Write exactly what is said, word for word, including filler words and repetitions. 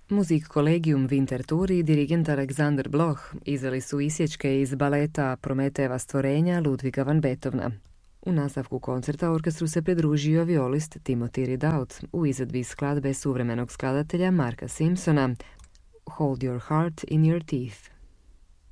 Muzik Collegium Winterthur i dirigent Alexander Bloch izveli su isječke iz baleta Prometejeva stvorenja Ludviga van Beethovena. U nastavku koncerta orkestru se pridružio violist Timothy Ridout u izvedbi skladbe suvremenog skladatelja Marka Simpsona Hold Your Heart in Your Teeth.